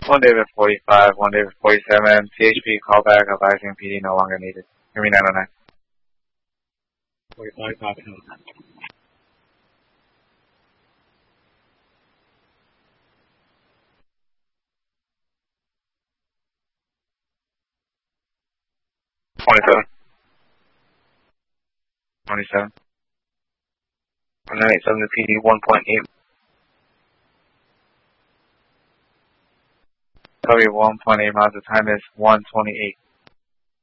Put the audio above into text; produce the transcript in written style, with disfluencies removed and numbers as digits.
1 David 45, 1 David 47, THP callback advising PD no longer needed. Give me 909. 45, copy. 27. 27. 197 to PD 1.8. W 1.8 miles, the time is 1:28.